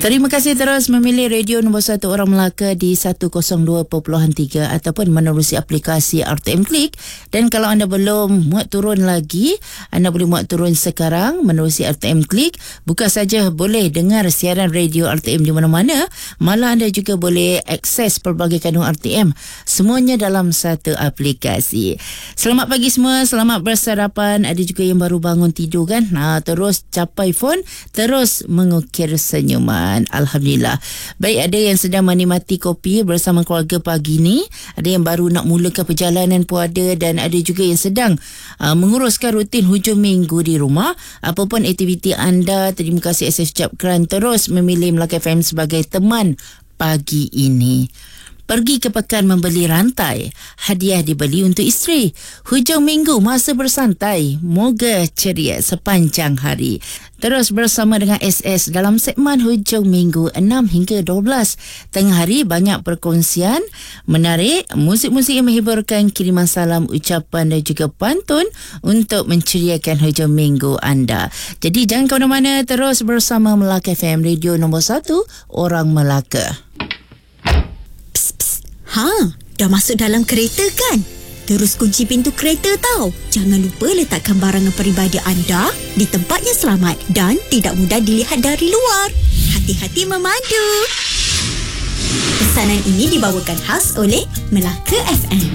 Terima kasih terus memilih radio nombor 1 Orang Melaka di 102.3 ataupun menerusi aplikasi RTM Klik. Dan kalau anda belum muat turun lagi, anda boleh muat turun sekarang menerusi RTM Klik. Bukan saja boleh dengar siaran radio RTM di mana-mana, malah anda juga boleh akses pelbagai kandungan RTM. Semuanya dalam satu aplikasi. Selamat pagi semua, selamat bersarapan. Ada juga yang baru bangun tidur kan? Terus capai phone, terus mengukir senyuman. Alhamdulillah. Baik, ada yang sedang menikmati kopi bersama keluarga pagi ni, ada yang baru nak mulakan perjalanan pun ada, dan ada juga yang sedang menguruskan rutin hujung minggu di rumah. Apapun aktiviti anda, terima kasih SF Cap kerana terus memilih Melaka FM sebagai teman pagi ini. Pergi ke pekan membeli rantai, hadiah dibeli untuk isteri. Hujung minggu masa bersantai, moga ceria sepanjang hari. Terus bersama dengan SS dalam segmen hujung minggu 6 hingga 12. Tengah hari banyak perkongsian menarik, musik-musik yang menghiburkan, kiriman salam, ucapan dan juga pantun untuk menceriakan hujung minggu anda. Jadi jangan ke mana-mana, terus bersama Melaka FM, radio nombor 1 Orang Melaka. Dah masuk dalam kereta kan? Terus kunci pintu kereta tau. Jangan lupa letakkan barangan peribadi anda di tempat yang selamat dan tidak mudah dilihat dari luar. Hati-hati memandu. Pesanan ini dibawakan khas oleh Melaka FM.